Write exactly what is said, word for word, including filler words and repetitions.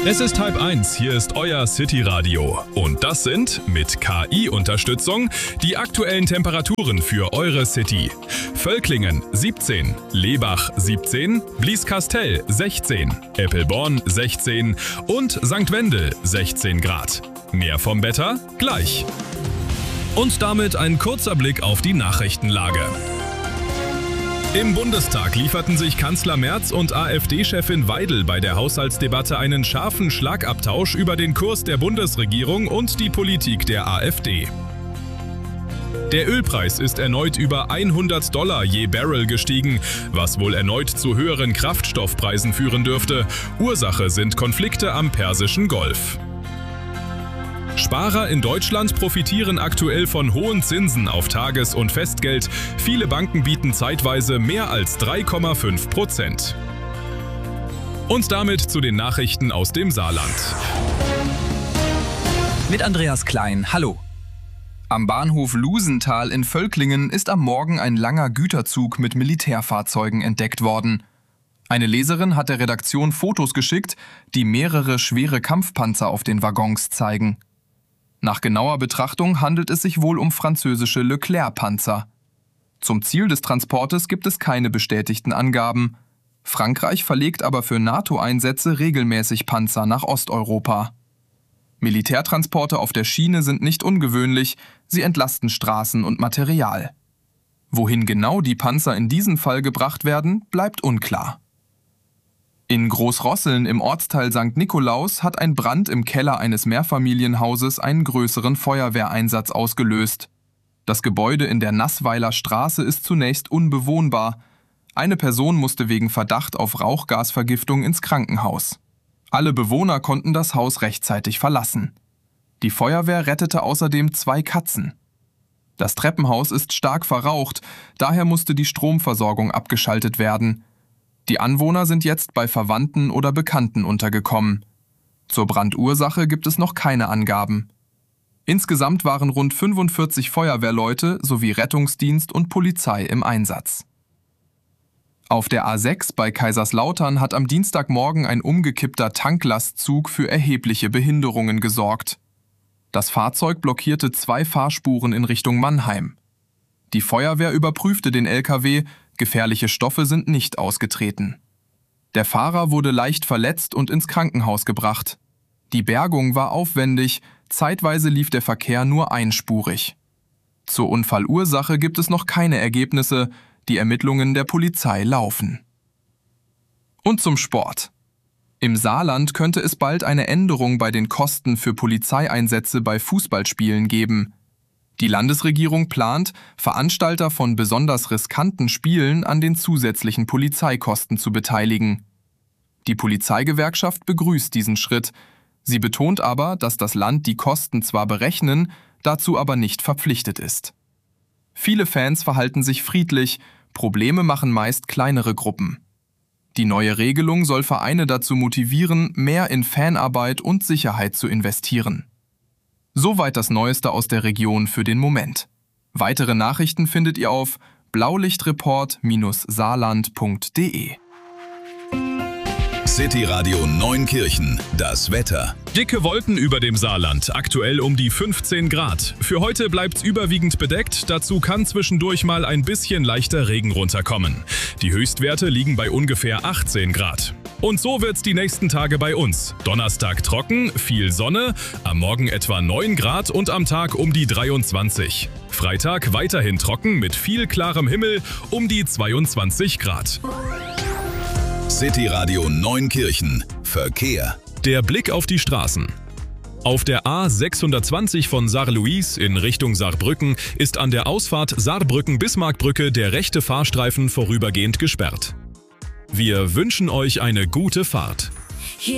Es ist halb eins, hier ist euer City Radio. Und das sind, mit K I-Unterstützung, die aktuellen Temperaturen für eure City. Völklingen siebzehn, Lebach siebzehn, Blieskastel sechzehn, Eppelborn sechzehn und Sankt Wendel sechzehn Grad. Mehr vom Wetter gleich. Und damit ein kurzer Blick auf die Nachrichtenlage. Im Bundestag lieferten sich Kanzler Merz und AfD-Chefin Weidel bei der Haushaltsdebatte einen scharfen Schlagabtausch über den Kurs der Bundesregierung und die Politik der AfD. Der Ölpreis ist erneut über hundert Dollar je Barrel gestiegen, was wohl erneut zu höheren Kraftstoffpreisen führen dürfte. Ursache sind Konflikte am Persischen Golf. Sparer in Deutschland profitieren aktuell von hohen Zinsen auf Tages- und Festgeld. Viele Banken bieten zeitweise mehr als drei Komma fünf Prozent. Und damit zu den Nachrichten aus dem Saarland. Mit Andreas Klein, hallo. Am Bahnhof Lusenthal in Völklingen ist am Morgen ein langer Güterzug mit Militärfahrzeugen entdeckt worden. Eine Leserin hat der Redaktion Fotos geschickt, die mehrere schwere Kampfpanzer auf den Waggons zeigen. Nach genauer Betrachtung handelt es sich wohl um französische Leclerc-Panzer. Zum Ziel des Transportes gibt es keine bestätigten Angaben. Frankreich verlegt aber für NATO-Einsätze regelmäßig Panzer nach Osteuropa. Militärtransporte auf der Schiene sind nicht ungewöhnlich, sie entlasten Straßen und Material. Wohin genau die Panzer in diesem Fall gebracht werden, bleibt unklar. In Großrosseln im Ortsteil Sankt Nikolaus hat ein Brand im Keller eines Mehrfamilienhauses einen größeren Feuerwehreinsatz ausgelöst. Das Gebäude in der Nassweiler Straße ist zunächst unbewohnbar. Eine Person musste wegen Verdacht auf Rauchgasvergiftung ins Krankenhaus. Alle Bewohner konnten das Haus rechtzeitig verlassen. Die Feuerwehr rettete außerdem zwei Katzen. Das Treppenhaus ist stark verraucht, daher musste die Stromversorgung abgeschaltet werden. Die Anwohner sind jetzt bei Verwandten oder Bekannten untergekommen. Zur Brandursache gibt es noch keine Angaben. Insgesamt waren rund fünfundvierzig Feuerwehrleute sowie Rettungsdienst und Polizei im Einsatz. Auf der A sechs bei Kaiserslautern hat am Dienstagmorgen ein umgekippter Tanklastzug für erhebliche Behinderungen gesorgt. Das Fahrzeug blockierte zwei Fahrspuren in Richtung Mannheim. Die Feuerwehr überprüfte den L K W, gefährliche Stoffe sind nicht ausgetreten. Der Fahrer wurde leicht verletzt und ins Krankenhaus gebracht. Die Bergung war aufwendig, zeitweise lief der Verkehr nur einspurig. Zur Unfallursache gibt es noch keine Ergebnisse, die Ermittlungen der Polizei laufen. Und zum Sport. Im Saarland könnte es bald eine Änderung bei den Kosten für Polizeieinsätze bei Fußballspielen geben. Die Landesregierung plant, Veranstalter von besonders riskanten Spielen an den zusätzlichen Polizeikosten zu beteiligen. Die Polizeigewerkschaft begrüßt diesen Schritt. Sie betont aber, dass das Land die Kosten zwar berechnen, dazu aber nicht verpflichtet ist. Viele Fans verhalten sich friedlich, Probleme machen meist kleinere Gruppen. Die neue Regelung soll Vereine dazu motivieren, mehr in Fanarbeit und Sicherheit zu investieren. Soweit das Neueste aus der Region für den Moment. Weitere Nachrichten findet ihr auf blaulichtreport Bindestrich saarland Punkt de. City Radio Neunkirchen, das Wetter. Dicke Wolken über dem Saarland, aktuell um die fünfzehn Grad. Für heute bleibt's überwiegend bedeckt, dazu kann zwischendurch mal ein bisschen leichter Regen runterkommen. Die Höchstwerte liegen bei ungefähr achtzehn Grad. Und so wird's die nächsten Tage bei uns. Donnerstag trocken, viel Sonne, am Morgen etwa neun Grad und am Tag um die dreiundzwanzig. Freitag weiterhin trocken mit viel klarem Himmel um die zweiundzwanzig Grad. City Radio Neunkirchen, Verkehr. Der Blick auf die Straßen. Auf der A sechshundertzwanzig von Sarre-Louis in Richtung Saarbrücken ist an der Ausfahrt Saarbrücken-Bismarckbrücke der rechte Fahrstreifen vorübergehend gesperrt. Wir wünschen euch eine gute Fahrt.